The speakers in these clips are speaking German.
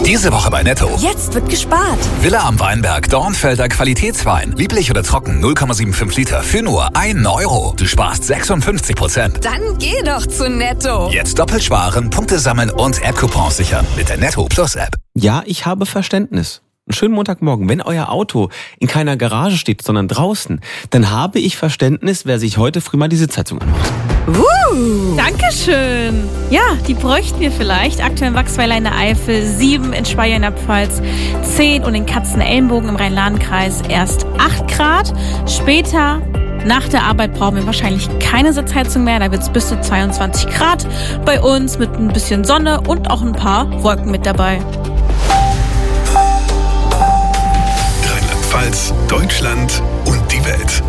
Diese Woche bei Netto. Jetzt wird gespart. Villa am Weinberg, Dornfelder Qualitätswein. Lieblich oder trocken, 0,75 Liter für nur 1 Euro. Du sparst 56%. Dann geh doch zu Netto. Jetzt doppelt sparen, Punkte sammeln und App-Coupons sichern mit der Netto Plus App. Ja, ich habe Verständnis. Einen schönen Montagmorgen. Wenn euer Auto in keiner Garage steht, sondern draußen, dann habe ich Verständnis, wer sich heute früh mal die Sitzheizung anmacht. Dankeschön. Ja, die bräuchten wir vielleicht. Aktuell in Wachsweiler in der Eifel, 7 in Speyer in der Pfalz, 10 und in Katzenelnbogen im Rhein-Lahn-Kreis erst 8 Grad. Später, nach der Arbeit, brauchen wir wahrscheinlich keine Sitzheizung mehr. Da wird es bis zu 22 Grad bei uns mit ein bisschen Sonne und auch ein paar Wolken mit dabei. Rheinland-Pfalz, Deutschland und die Welt.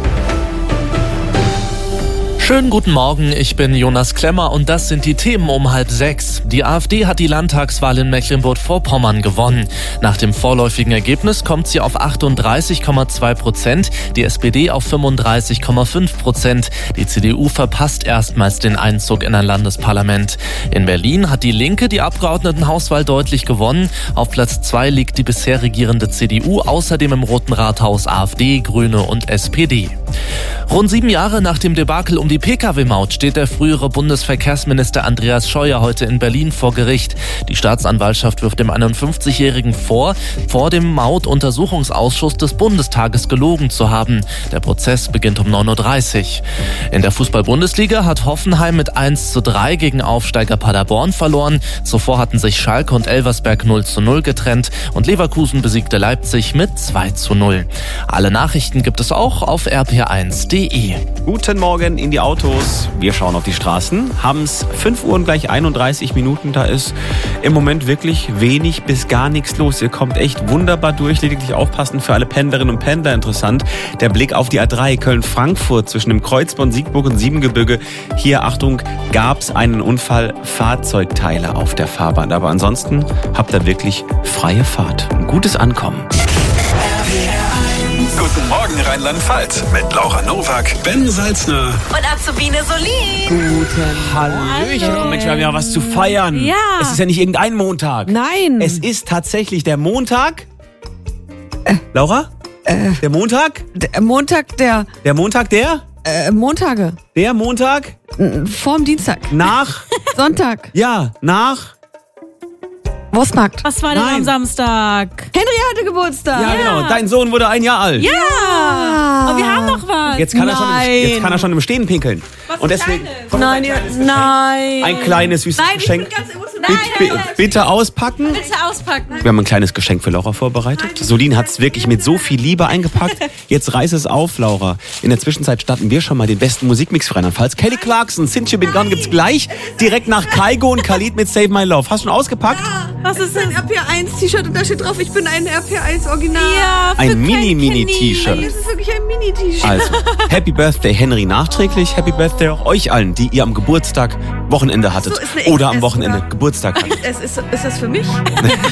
Schönen guten Morgen, ich bin Jonas Klemmer und das sind die Themen um 5:30. Die AfD hat die Landtagswahl in Mecklenburg-Vorpommern gewonnen. Nach dem vorläufigen Ergebnis kommt sie auf 38,2%, die SPD auf 35,5%. Die CDU verpasst erstmals den Einzug in ein Landesparlament. In Berlin hat die Linke die Abgeordnetenhauswahl deutlich gewonnen. Auf Platz 2 liegt die bisher regierende CDU, außerdem im Roten Rathaus AfD, Grüne und SPD. Rund 7 Jahre nach dem Debakel um die Pkw-Maut steht der frühere Bundesverkehrsminister Andreas Scheuer heute in Berlin vor Gericht. Die Staatsanwaltschaft wirft dem 51-Jährigen vor dem Mautuntersuchungsausschuss des Bundestages gelogen zu haben. Der Prozess beginnt um 9:30 Uhr. In der Fußball-Bundesliga hat Hoffenheim mit 1:3 gegen Aufsteiger Paderborn verloren. Zuvor hatten sich Schalke und Elversberg 0:0 getrennt und Leverkusen besiegte Leipzig mit 2:0. Alle Nachrichten gibt es auch auf rp1.de. Guten Morgen in die Autos. Wir schauen auf die Straßen. Haben es 5 Uhr und gleich 31 Minuten. Da ist im Moment wirklich wenig bis gar nichts los. Ihr kommt echt wunderbar durch. Lediglich aufpassen für alle Pendlerinnen und Pendler. Interessant. Der Blick auf die A3 Köln-Frankfurt zwischen dem Kreuzborn, Siegburg und Siebengebirge. Hier, Achtung, gab es einen Unfall. Fahrzeugteile auf der Fahrbahn. Aber ansonsten habt ihr wirklich freie Fahrt. Ein gutes Ankommen. Guten Morgen Rheinland-Pfalz mit Laura Nowak, Ben Salzner Und Azubine Solin. Hallöchen. Oh Mensch, wir haben ja was zu feiern. Ja. Es ist ja nicht irgendein Montag. Nein. Es ist tatsächlich der Montag. Laura? Der Montag? Der Montag, Der Montag der? Montage. Der Montag? Vorm Dienstag. Nach? Sonntag. Ja, nach? Wurstmarkt. Was war denn Nein. am Samstag? Henry hatte Geburtstag. Ja, genau. Dein Sohn wurde 1 Jahr alt. Ja! Und wir haben noch was. Jetzt kann er schon im Stehen pinkeln. Und deswegen Nein, nein. ein kleines süßes Geschenk. Bitte auspacken. Bitte auspacken. Wir haben ein kleines Geschenk für Laura vorbereitet. Solin hat es wirklich mit so viel Liebe eingepackt. Jetzt reiß es auf, Laura. In der Zwischenzeit starten wir schon mal den besten Musikmix für Rheinland-Pfalz. Kelly Clarkson, Cynthia Bin Gone gibt's gleich. Direkt nach Kaigo und Khalid mit Save My Love. Hast du schon ausgepackt? Was ist ein RP1-T-Shirt und da steht drauf, ich bin ein RP1-Original. Ja, Ein Mini-Mini-T-Shirt. Das ist wirklich ein Mini-T-Shirt. Also, Happy Birthday Henry nachträglich. Happy Birthday auch euch allen, die ihr am Geburtstag Wochenende hattet. So, ist eine oder am XS Wochenende sogar. Geburtstag hattet. Ist das für mich?